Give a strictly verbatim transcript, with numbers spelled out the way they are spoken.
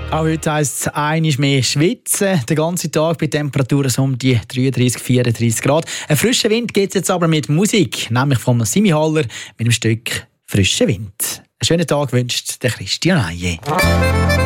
Auch heute heisst es einmal mehr schwitzen. Den ganzen Tag bei Temperaturen so um die dreiunddreißig, vierunddreißig Grad. Einen frischen Wind gibt es jetzt aber mit Musik, nämlich von Simi Haller mit dem Stück «Frischer Wind». Einen schönen Tag wünscht der Christian Aye.